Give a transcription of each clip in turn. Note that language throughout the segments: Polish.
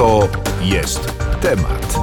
To jest temat.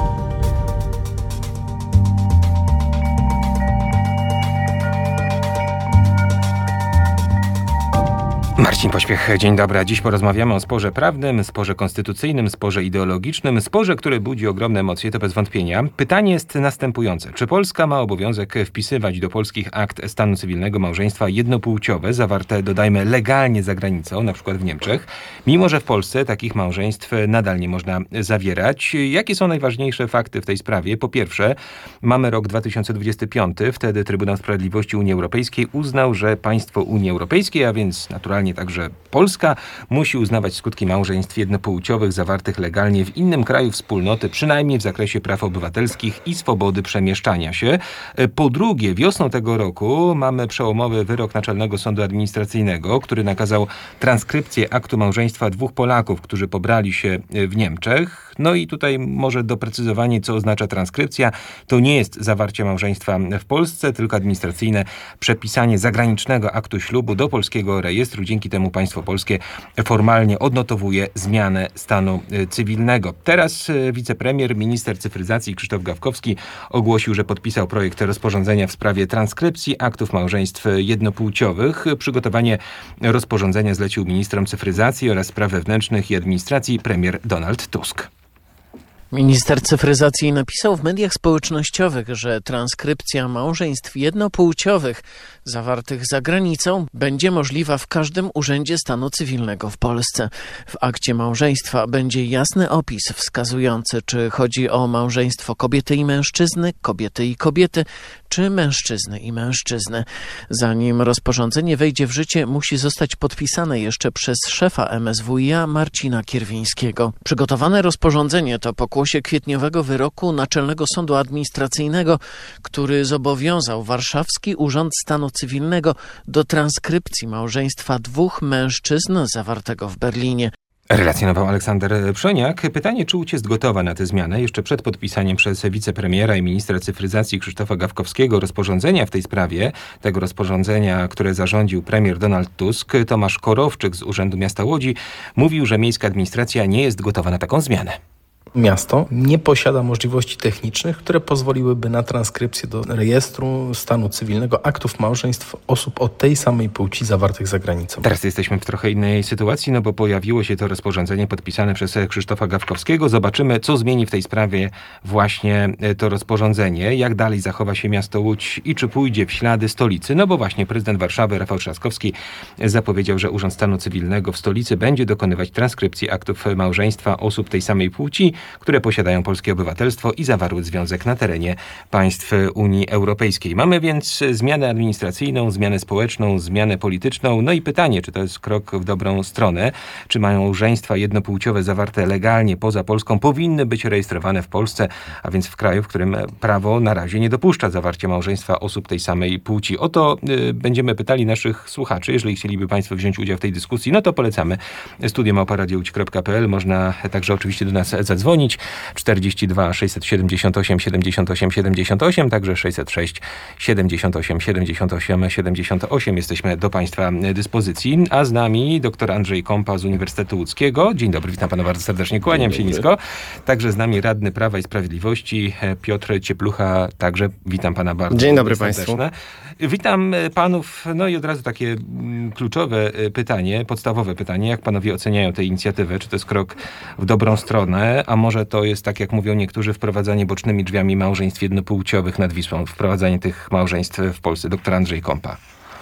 Marcin Pośpiech, dzień dobry. A dziś porozmawiamy o sporze prawnym, sporze konstytucyjnym, sporze ideologicznym, sporze, który budzi ogromne emocje, to bez wątpienia. Pytanie jest następujące. Czy Polska ma obowiązek wpisywać do polskich akt stanu cywilnego małżeństwa jednopłciowe, zawarte, dodajmy, legalnie za granicą, na przykład w Niemczech, mimo że w Polsce takich małżeństw nadal nie można zawierać? Jakie są najważniejsze fakty w tej sprawie? Po pierwsze, mamy rok 2025. Wtedy Trybunał Sprawiedliwości Unii Europejskiej uznał, że państwo Unii Europejskiej, a więc naturalnie także Polska, musi uznawać skutki małżeństw jednopłciowych zawartych legalnie w innym kraju wspólnoty, przynajmniej w zakresie praw obywatelskich i swobody przemieszczania się. Po drugie, wiosną tego roku mamy przełomowy wyrok Naczelnego Sądu Administracyjnego, który nakazał transkrypcję aktu małżeństwa dwóch Polaków, którzy pobrali się w Niemczech. No i tutaj może doprecyzowanie, co oznacza transkrypcja. To nie jest zawarcie małżeństwa w Polsce, tylko administracyjne przepisanie zagranicznego aktu ślubu do polskiego rejestru. Dzięki temu państwo polskie formalnie odnotowuje zmianę stanu cywilnego. Teraz wicepremier, minister cyfryzacji Krzysztof Gawkowski ogłosił, że podpisał projekt rozporządzenia w sprawie transkrypcji aktów małżeństw jednopłciowych. Przygotowanie rozporządzenia zlecił ministrom cyfryzacji oraz spraw wewnętrznych i administracji premier Donald Tusk. Minister cyfryzacji napisał w mediach społecznościowych, że transkrypcja małżeństw jednopłciowych zawartych za granicą będzie możliwa w każdym urzędzie stanu cywilnego w Polsce. W akcie małżeństwa będzie jasny opis wskazujący, czy chodzi o małżeństwo kobiety i mężczyzny, kobiety i kobiety, czy mężczyzny i mężczyzny. Zanim rozporządzenie wejdzie w życie, musi zostać podpisane jeszcze przez szefa MSWiA Marcina Kierwińskiego. Przygotowane rozporządzenie to pokłosie kwietniowego wyroku Naczelnego Sądu Administracyjnego, który zobowiązał Warszawski Urząd Stanu Cywilnego do transkrypcji małżeństwa dwóch mężczyzn zawartego w Berlinie. Relacjonował Aleksander Przoniak. Pytanie, czy Łódź jest gotowa na tę zmianę? Jeszcze przed podpisaniem przez wicepremiera i ministra cyfryzacji Krzysztofa Gawkowskiego rozporządzenia w tej sprawie, tego rozporządzenia, które zarządził premier Donald Tusk, Tomasz Korowczyk z Urzędu Miasta Łodzi mówił, że miejska administracja nie jest gotowa na taką zmianę. Miasto nie posiada możliwości technicznych, które pozwoliłyby na transkrypcję do rejestru stanu cywilnego aktów małżeństw osób o tej samej płci zawartych za granicą. Teraz jesteśmy w trochę innej sytuacji, no bo pojawiło się to rozporządzenie podpisane przez Krzysztofa Gawkowskiego. Zobaczymy, co zmieni w tej sprawie właśnie to rozporządzenie, jak dalej zachowa się miasto Łódź i czy pójdzie w ślady stolicy. No bo właśnie prezydent Warszawy Rafał Trzaskowski zapowiedział, że Urząd Stanu Cywilnego w stolicy będzie dokonywać transkrypcji aktów małżeństwa osób tej samej płci, które posiadają polskie obywatelstwo i zawarły związek na terenie państw Unii Europejskiej. Mamy więc zmianę administracyjną, zmianę społeczną, zmianę polityczną. No i pytanie, czy to jest krok w dobrą stronę? Czy małżeństwa jednopłciowe zawarte legalnie poza Polską powinny być rejestrowane w Polsce, a więc w kraju, w którym prawo na razie nie dopuszcza zawarcia małżeństwa osób tej samej płci? O to będziemy pytali naszych słuchaczy. Jeżeli chcieliby państwo wziąć udział w tej dyskusji, no to polecamy studio@radiowodź.pl. Można także oczywiście do nas zadzwonić. 42 678 78 78, także 606 78 78 78. Jesteśmy do państwa dyspozycji, a z nami dr Andrzej Kompa z Uniwersytetu Łódzkiego. Dzień dobry, witam pana bardzo serdecznie, kłaniam się nisko. Także z nami radny Prawa i Sprawiedliwości Piotr Cieplucha, także witam pana bardzo serdecznie. Dzień dobry serdeczne. państwu. Witam panów, no i od razu takie kluczowe pytanie, podstawowe pytanie, jak panowie oceniają tę inicjatywę? Czy to jest krok w dobrą stronę, a może to jest, tak jak mówią niektórzy, wprowadzanie bocznymi drzwiami małżeństw jednopłciowych nad Wisłą, wprowadzanie tych małżeństw w Polsce? Doktor Andrzej Kompa.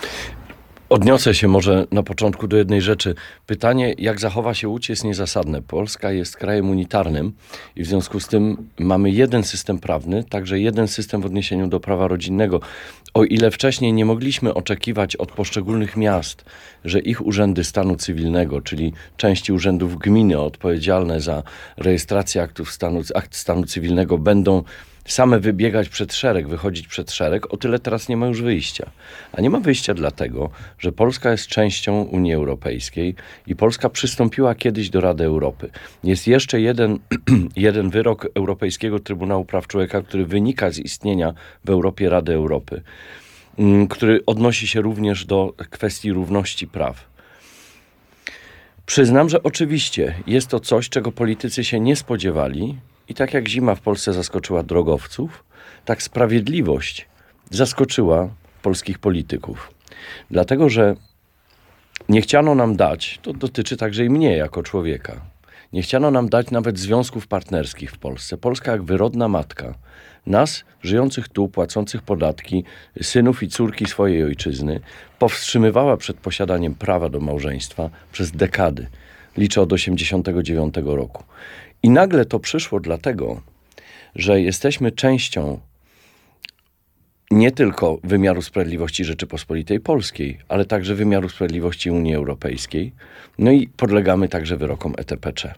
Odniosę się może na początku do jednej rzeczy. Pytanie, jak zachowa się Łódź, jest niezasadne. Polska jest krajem unitarnym i w związku z tym mamy jeden system prawny, także jeden system w odniesieniu do prawa rodzinnego. O ile wcześniej nie mogliśmy oczekiwać od poszczególnych miast, że ich urzędy stanu cywilnego, czyli części urzędów gminy odpowiedzialne za rejestrację akt stanu cywilnego będą same wybiegać przed szereg, wychodzić przed szereg, o tyle teraz nie ma już wyjścia. A nie ma wyjścia dlatego, że Polska jest częścią Unii Europejskiej i Polska przystąpiła kiedyś do Rady Europy. Jest jeszcze jeden wyrok Europejskiego Trybunału Praw Człowieka, który wynika z istnienia w Europie Rady Europy, który odnosi się również do kwestii równości praw. Przyznam, że oczywiście jest to coś, czego politycy się nie spodziewali i tak jak zima w Polsce zaskoczyła drogowców, tak sprawiedliwość zaskoczyła polskich polityków. Dlatego, że nie chciano nam dać, to dotyczy także i mnie jako człowieka, nie chciano nam dać nawet związków partnerskich w Polsce. Polska jak wyrodna matka nas, żyjących tu, płacących podatki, synów i córki swojej ojczyzny, powstrzymywała przed posiadaniem prawa do małżeństwa przez dekady. Liczę od 1989 roku. I nagle to przyszło dlatego, że jesteśmy częścią nie tylko wymiaru sprawiedliwości Rzeczypospolitej Polskiej, ale także wymiaru sprawiedliwości Unii Europejskiej. No i podlegamy także wyrokom ETPC.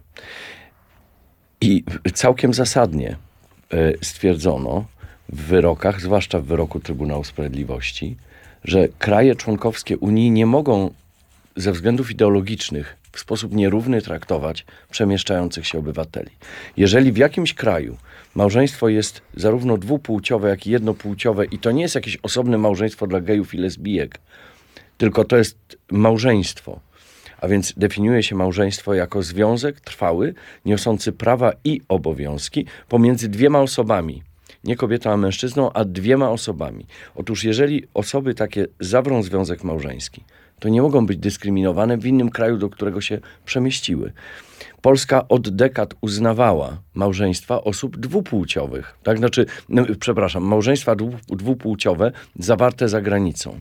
I całkiem zasadnie stwierdzono w wyrokach, zwłaszcza w wyroku Trybunału Sprawiedliwości, że kraje członkowskie Unii nie mogą ze względów ideologicznych w sposób nierówny traktować przemieszczających się obywateli. Jeżeli w jakimś kraju małżeństwo jest zarówno dwupłciowe, jak i jednopłciowe i to nie jest jakieś osobne małżeństwo dla gejów i lesbijek, tylko to jest małżeństwo, a więc definiuje się małżeństwo jako związek trwały, niosący prawa i obowiązki pomiędzy dwiema osobami. Nie kobietą a mężczyzną, a dwiema osobami. Otóż jeżeli osoby takie zawrą związek małżeński, to nie mogą być dyskryminowane w innym kraju, do którego się przemieściły. Polska od dekad uznawała małżeństwa osób dwupłciowych. Tak, znaczy, małżeństwa dwupłciowe zawarte za granicą.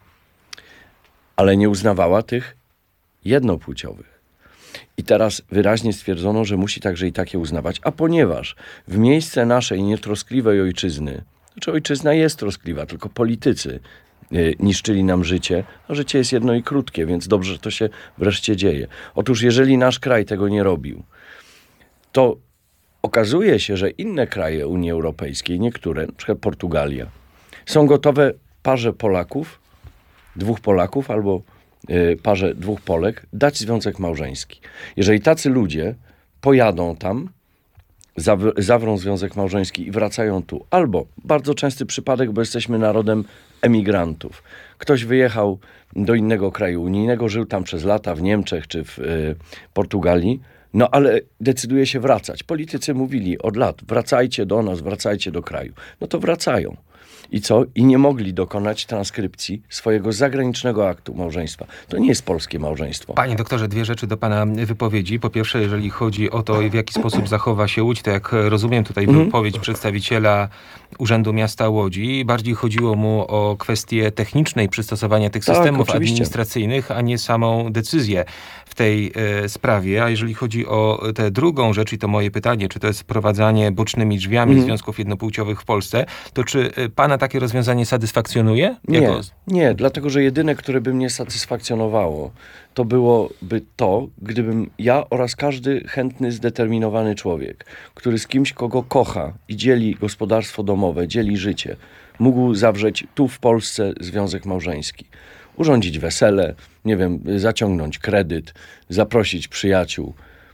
Ale nie uznawała tych jednopłciowych. I teraz wyraźnie stwierdzono, że musi także i takie uznawać. A ponieważ w miejsce naszej nietroskliwej ojczyzny, znaczy ojczyzna jest troskliwa, tylko politycy niszczyli nam życie, a życie jest jedno i krótkie, więc dobrze, że to się wreszcie dzieje. Otóż jeżeli nasz kraj tego nie robił, to okazuje się, że inne kraje Unii Europejskiej, niektóre, na przykład Portugalia, są gotowe parze Polaków, dwóch Polaków albo parze dwóch Polek dać związek małżeński. Jeżeli tacy ludzie pojadą tam, zawrą związek małżeński i wracają tu, albo bardzo częsty przypadek, bo jesteśmy narodem emigrantów. Ktoś wyjechał do innego kraju unijnego, żył tam przez lata w Niemczech czy w Portugalii, no ale decyduje się wracać. Politycy mówili od lat, wracajcie do nas, wracajcie do kraju. No to wracają. I co? I nie mogli dokonać transkrypcji swojego zagranicznego aktu małżeństwa. To nie jest polskie małżeństwo. Panie doktorze, dwie rzeczy do pana wypowiedzi. Po pierwsze, jeżeli chodzi o to, w jaki sposób zachowa się Łódź, to jak rozumiem tutaj wypowiedź przedstawiciela Urzędu Miasta Łodzi, bardziej chodziło mu o kwestię technicznej przystosowania tych systemów administracyjnych, a nie samą decyzję w tej sprawie. A jeżeli chodzi o tę drugą rzecz, i to moje pytanie, czy to jest wprowadzanie bocznymi drzwiami związków jednopłciowych w Polsce, to czy pana takie rozwiązanie satysfakcjonuje? Nie, dlatego że jedyne, które by mnie satysfakcjonowało, to byłoby to, gdybym ja oraz każdy chętny, zdeterminowany człowiek, który z kimś, kogo kocha i dzieli gospodarstwo domowe, dzieli życie, mógł zawrzeć tu w Polsce związek małżeński. Urządzić wesele, nie wiem, zaciągnąć kredyt, zaprosić przyjaciół,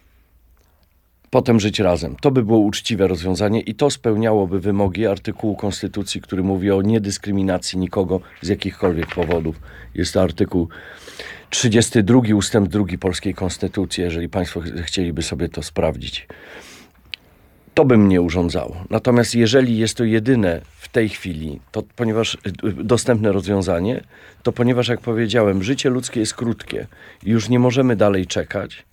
potem żyć razem. To by było uczciwe rozwiązanie i to spełniałoby wymogi artykułu Konstytucji, który mówi o niedyskryminacji nikogo z jakichkolwiek powodów. Jest to artykuł 32 ustęp 2 polskiej Konstytucji, jeżeli państwo chcieliby sobie to sprawdzić. To by mnie urządzało. Natomiast jeżeli jest to jedyne w tej chwili, to ponieważ dostępne rozwiązanie, to ponieważ, jak powiedziałem, życie ludzkie jest krótkie i już nie możemy dalej czekać,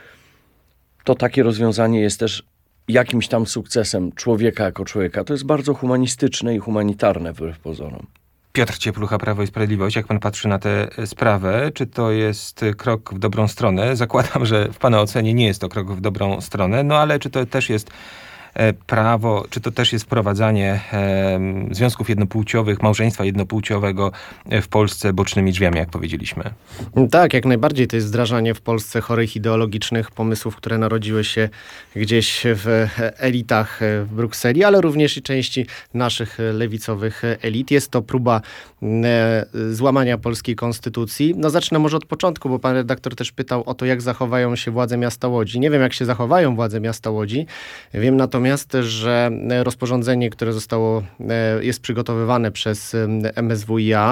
to takie rozwiązanie jest też jakimś tam sukcesem człowieka jako człowieka. To jest bardzo humanistyczne i humanitarne wbrew pozorom. Piotr Cieplucha, Prawo i Sprawiedliwość, jak pan patrzy na tę sprawę, czy to jest krok w dobrą stronę? Zakładam, że w pana ocenie nie jest to krok w dobrą stronę, no ale czy to też jest prawo, czy to też jest wprowadzanie związków jednopłciowych, małżeństwa jednopłciowego w Polsce bocznymi drzwiami, jak powiedzieliśmy? Tak, jak najbardziej to jest wdrażanie w Polsce chorych ideologicznych pomysłów, które narodziły się gdzieś w elitach w Brukseli, ale również i części naszych lewicowych elit. Jest to próba złamania polskiej konstytucji. No zacznę może od początku, bo pan redaktor też pytał o to, jak zachowają się władze miasta Łodzi. Nie wiem, jak się zachowają władze miasta Łodzi. Wiem natomiast, że rozporządzenie, które jest przygotowywane przez MSWiA,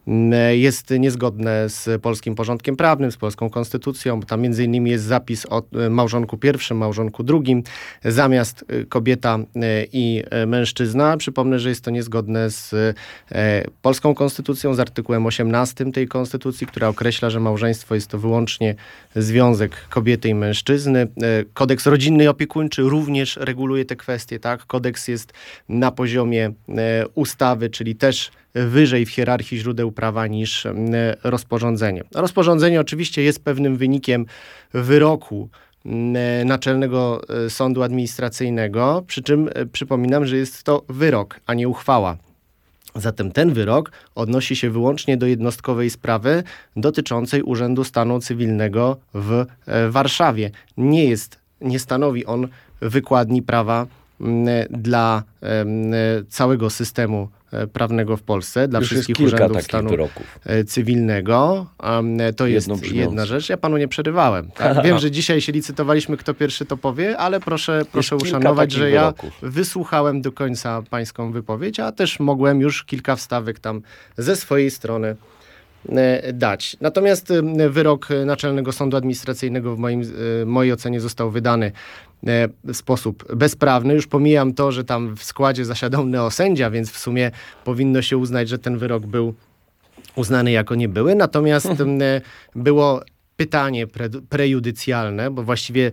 jest niezgodne z polskim porządkiem prawnym, z polską konstytucją, bo tam między innymi jest zapis o małżonku pierwszym, małżonku drugim, zamiast kobieta i mężczyzna. Przypomnę, że jest to niezgodne z polską konstytucją, z artykułem 18 tej konstytucji, która określa, że małżeństwo jest to wyłącznie związek kobiety i mężczyzny. Kodeks rodzinny i opiekuńczy również reguluje te kwestie, tak? Kodeks jest na poziomie ustawy, czyli też wyżej w hierarchii źródeł prawa niż rozporządzenie. Rozporządzenie oczywiście jest pewnym wynikiem wyroku Naczelnego Sądu Administracyjnego, przy czym przypominam, że jest to wyrok, a nie uchwała. Zatem ten wyrok odnosi się wyłącznie do jednostkowej sprawy dotyczącej Urzędu Stanu Cywilnego w Warszawie. Nie stanowi on wykładni prawa dla całego systemu prawnego w Polsce, dla Już wszystkich jest kilka urzędów takich stanu wyroków. cywilnego. To jest jedna rzecz. Ja panu nie przerywałem. Tak? Wiem, że dzisiaj się licytowaliśmy, kto pierwszy to powie, ale proszę uszanować, że ja wysłuchałem do końca pańską wypowiedź, a też mogłem już kilka wstawek tam ze swojej strony dać. Natomiast wyrok Naczelnego Sądu Administracyjnego w mojej ocenie został wydany w sposób bezprawny. Już pomijam to, że tam w składzie zasiadał neosędzia, więc w sumie powinno się uznać, że ten wyrok był uznany jako niebyły. Natomiast było pytanie prejudycjalne, bo właściwie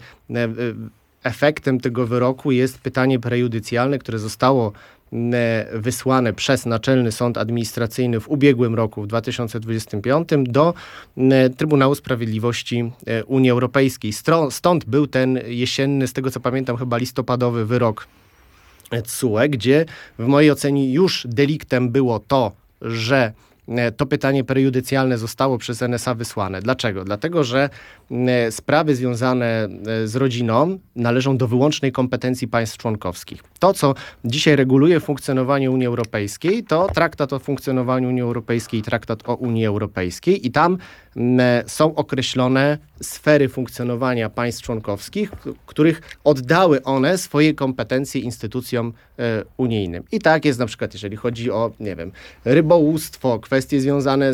efektem tego wyroku jest pytanie prejudycjalne, które zostało wysłane przez Naczelny Sąd Administracyjny w ubiegłym roku, w 2025, do Trybunału Sprawiedliwości Unii Europejskiej. Stąd był ten jesienny, z tego co pamiętam, chyba listopadowy wyrok TSUE, gdzie w mojej ocenie już deliktem było to, że to pytanie prejudycjalne zostało przez NSA wysłane. Dlaczego? Dlatego, że sprawy związane z rodziną należą do wyłącznej kompetencji państw członkowskich. To, co dzisiaj reguluje funkcjonowanie Unii Europejskiej, to Traktat o funkcjonowaniu Unii Europejskiej i Traktat o Unii Europejskiej i tam są określone sfery funkcjonowania państw członkowskich, których oddały one swoje kompetencje instytucjom unijnym. I tak jest na przykład, jeżeli chodzi o, nie wiem, rybołówstwo, kwestie związane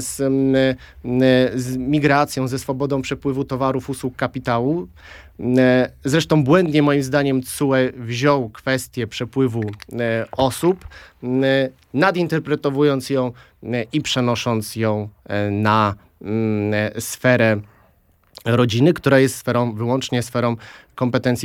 z migracją, ze swobodą przepływu towarów, usług, kapitału. Zresztą błędnie moim zdaniem TSUE wziął kwestię przepływu osób, nadinterpretowując ją i przenosząc ją na sferę rodziny, która jest wyłącznie sferą kompetencji